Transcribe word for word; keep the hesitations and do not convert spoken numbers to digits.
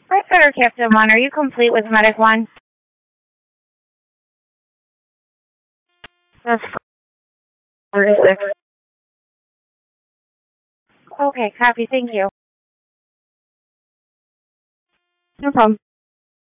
Right better, Captain One. Are you complete with Medic One? That's four six. Okay, copy. Thank you. No problem.